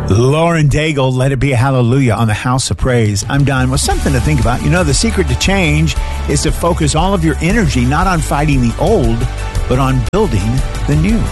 Lauren Daigle, Let It Be a Hallelujah on the House of Praise. I'm Don. Well, something to think about. You know, the secret to change is to focus all of your energy not on fighting the old, but on building the new.